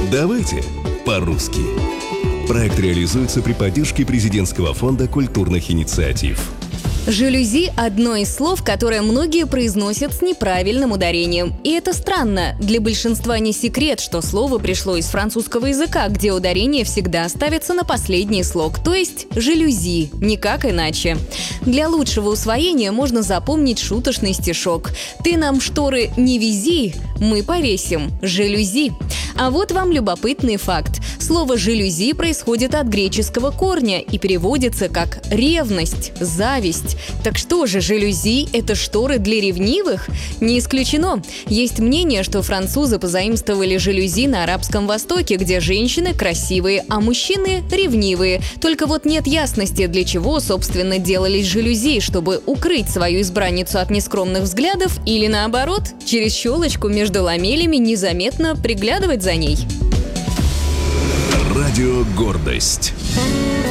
Давайте по-русски. Проект реализуется при поддержке Президентского фонда культурных инициатив. Жалюзи – одно из слов, которое многие произносят с неправильным ударением. И это странно. Для большинства не секрет, что слово пришло из французского языка, где ударение всегда ставится на последний слог, то есть жалюзи, никак иначе. Для лучшего усвоения можно запомнить шуточный стишок: «Ты нам шторы не вези, мы повесим жалюзи». А вот вам любопытный факт. Слово «жалюзи» происходит от греческого корня и переводится как «ревность», «зависть». Так что же, жалюзи – это шторы для ревнивых? Не исключено. Есть мнение, что французы позаимствовали жалюзи на Арабском Востоке, где женщины красивые, а мужчины ревнивые. Только вот нет ясности, для чего, собственно, делались жалюзи, чтобы укрыть свою избранницу от нескромных взглядов или, наоборот, через щелочку между ламелями незаметно приглядывать за ней. Радио «Гордость».